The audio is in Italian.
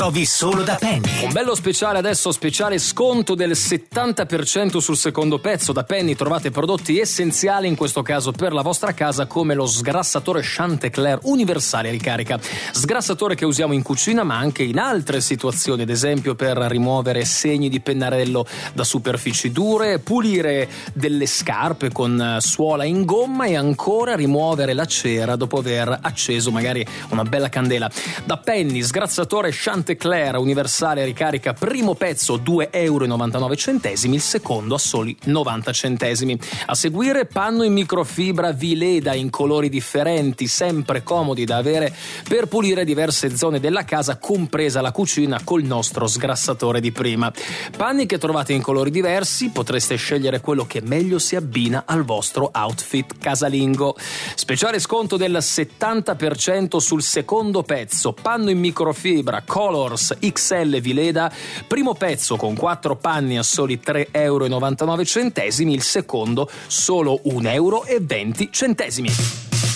trovi solo da Penny. Un bello speciale adesso, speciale sconto del 70% sul secondo pezzo. Da Penny trovate prodotti essenziali, in questo caso per la vostra casa, come lo sgrassatore Chantecler universale ricarica. Sgrassatore che usiamo in cucina ma anche in altre situazioni, ad esempio per rimuovere segni di pennarello da superfici dure, pulire delle scarpe con suola in gomma e ancora rimuovere la cera dopo aver acceso magari una bella candela. Da Penny, sgrassatore Chantecler universale ricarica, primo pezzo €2,99, il secondo a soli 90 centesimi. A seguire panno in microfibra Vileda in colori differenti, sempre comodi da avere per pulire diverse zone della casa, compresa la cucina, col nostro sgrassatore di prima. Panni che trovate in colori diversi, potreste scegliere quello che meglio si abbina al vostro outfit casalingo. Speciale sconto del 70% sul secondo pezzo, panno in microfibra Colors XL Vileda, primo pezzo con 4 panni a soli €3,99, il secondo solo €1,20.